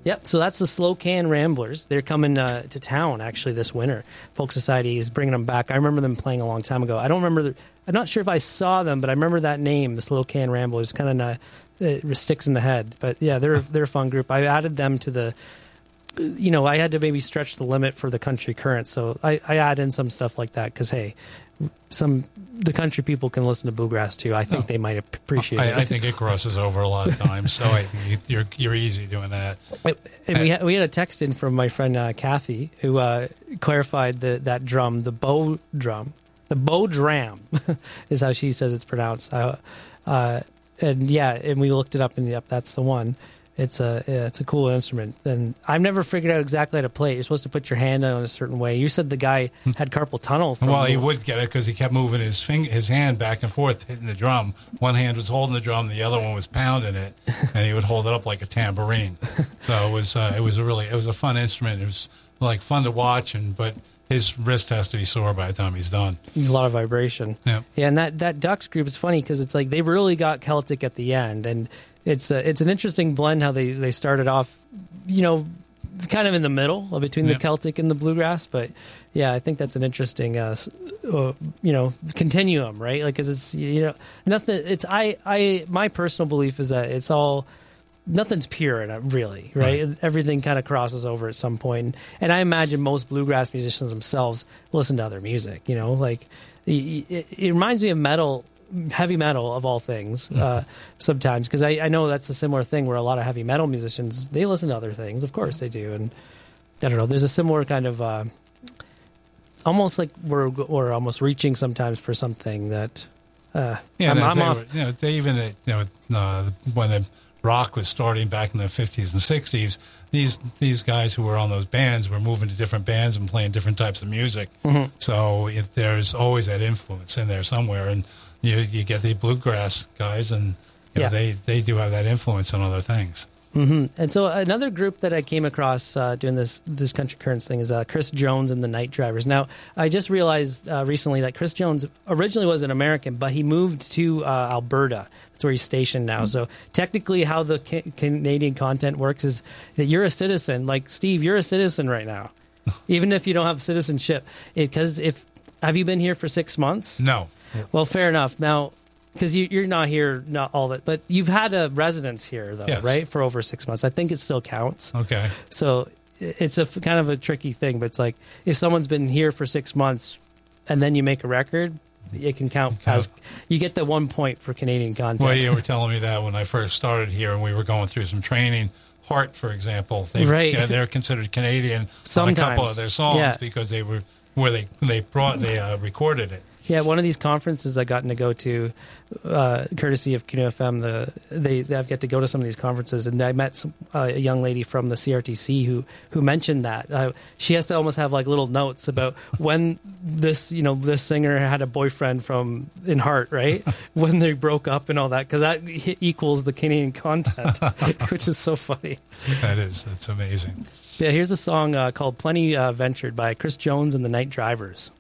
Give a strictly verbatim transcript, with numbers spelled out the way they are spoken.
Yep, so that's the Slow Can Ramblers. They're coming uh, to town, actually, this winter. Folk Society is bringing them back. I remember them playing a long time ago. I don't remember, the, I'm not sure if I saw them, but I remember that name, the Slow Can Ramblers, kind of it sticks in the head. But yeah, they're, they're a fun group. I added them to the, you know, I had to maybe stretch the limit for the country current, so I, I add in some stuff like that because, hey, some the country people can listen to bluegrass too. I think oh. they might appreciate I, it. I think it crosses over a lot of times, so I think you're you're easy doing that. And we had, we had a text in from my friend uh, Kathy who uh, clarified the that drum, the bow drum, the bow dram, is how she says it's pronounced. Uh, uh, and yeah, and we looked it up, and yep, that's the one. It's a yeah, it's a cool instrument, and I've never figured out exactly how to play it. You're supposed to put your hand on a certain way. You said the guy had carpal tunnel. From well, the, he would get it because he kept moving his finger, his hand back and forth, hitting the drum. One hand was holding the drum, the other one was pounding it, and he would hold it up like a tambourine. So it was uh, it was a really it was a fun instrument. It was like fun to watch, and but his wrist has to be sore by the time he's done. A lot of vibration. Yeah, yeah, and that that Ducks group is funny because it's like they really got Celtic at the end, and. It's a, it's an interesting blend how they, they started off, you know, kind of in the middle between the yeah. Celtic and the bluegrass. But yeah, I think that's an interesting, uh, uh, you know, continuum, right? Like, cause it's, you know, nothing, it's, I, I, my personal belief is that it's all, nothing's pure in it, really, right? right. Everything kind of crosses over at some point. And I imagine most bluegrass musicians themselves listen to other music, you know, like it, it, it reminds me of metal. Heavy metal of all things uh, sometimes because I, I know that's a similar thing where a lot of heavy metal musicians they listen to other things, of course they do, and I don't know, there's a similar kind of uh, almost like we're we're almost reaching sometimes for something that uh, yeah I'm, I'm they, off. Were, you know, they even you know uh, when the rock was starting back in the fifties and sixties, these these guys who were on those bands were moving to different bands and playing different types of music. Mm-hmm. So if there's always that influence in there somewhere, and You you get the bluegrass guys, and you know, yeah. they, they do have that influence on other things. Mm-hmm. And so another group that I came across uh, doing this this Country Currents thing is uh, Chris Jones and the Night Drivers. Now, I just realized uh, recently that Chris Jones originally was an American, but he moved to uh, Alberta. That's where he's stationed now. Mm-hmm. So technically how the ca- Canadian content works is that you're a citizen. Like, Steve, you're a citizen right now, even if you don't have citizenship. Because if have you been here for six months? No. Well, fair enough. Now, because you, you're not here, not all that, but you've had a residence here, though, yes. right, for over six months. I think it still counts. Okay. So it's a kind of a tricky thing, but it's like if someone's been here for six months and then you make a record, it can count okay. as you get the one point for Canadian content. Well, you were telling me that when I first started here and we were going through some training. Heart, for example, they, right. yeah, they're considered Canadian Sometimes. on a couple of their songs yeah. because they were where they they brought they uh, recorded it. Yeah, one of these conferences I gotten to go to, uh, courtesy of Q F M, the they, they I've got to go to some of these conferences, and I met some, uh, a young lady from the C R T C who who mentioned that uh, she has to almost have like little notes about when this you know this singer had a boyfriend from in Heart, right? When they broke up and all that, because that equals the Canadian content, which is so funny. That is, that's amazing. Yeah, here's a song uh, called "Plenty uh, Ventured" by Chris Jones and the Night Drivers.